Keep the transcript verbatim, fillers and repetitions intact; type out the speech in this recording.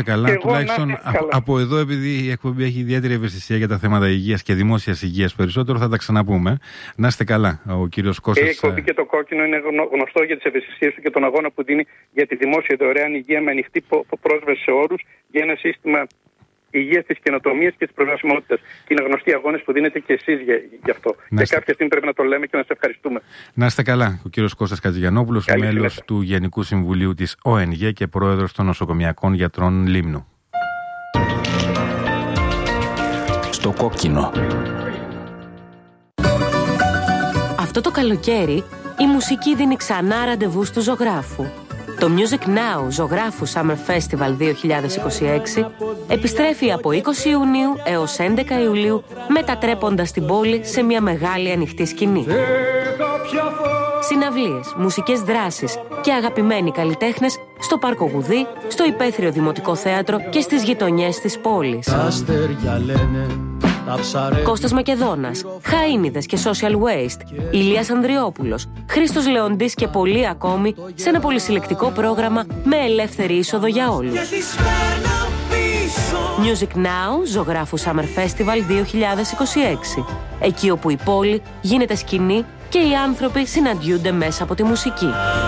καλά. Τουλάχιστον α, καλά. Από εδώ, επειδή η εκπομπή έχει ιδιαίτερη ευαισθησία για τα θέματα υγείας και δημόσιας υγείας περισσότερο, θα τα ξαναπούμε. Να είστε καλά, ο κύριος Κώστας. Και η εκπομπή και το κόκκινο είναι γνωστό για τις ευαισθησίες του και τον αγώνα που δίνει για τη δημόσια δωρεάν υγεία με ανοιχτή πρόσβαση σε όρους για ένα σύστημα υγείας, της καινοτομίας και της προσβασιμότητας. Και είναι γνωστοί αγώνες που δίνετε και εσείς γι' αυτό. Να και κάποια στιγμή πρέπει να το λέμε και να σας ευχαριστούμε. Να είστε καλά. Ο κύριος Κώστας Κατζηγιαννόπουλος, μέλος του Γενικού Συμβουλίου της Ο Εν Γε και πρόεδρος των Νοσοκομιακών Γιατρών Λίμνου. Στο κόκκινο. Αυτό το καλοκαίρι η μουσική δίνει ξανά ραντεβού του ζωγράφου. Το Music Now Ζωγράφου Summer Festival δύο χιλιάδες είκοσι έξι επιστρέφει από είκοσι Ιουνίου έως έντεκα Ιουλίου, μετατρέποντας την πόλη σε μια μεγάλη ανοιχτή σκηνή. Συναυλίες, μουσικές δράσεις και αγαπημένοι καλλιτέχνες στο Πάρκο Γουδί, στο Υπαίθριο Δημοτικό Θέατρο και στις γειτονιές της πόλης. Κώστας Μακεδόνας, Χαΐνιδες και Social Waste, Ηλίας Ανδριόπουλος, Χρήστος Λεοντής και πολλοί ακόμη σε ένα πολυσυλλεκτικό πρόγραμμα με ελεύθερη είσοδο για όλους. Music Now, Ζωγράφου Summer Festival δύο χιλιάδες είκοσι έξι. Εκεί όπου η πόλη γίνεται σκηνή και οι άνθρωποι συναντιούνται μέσα από τη μουσική.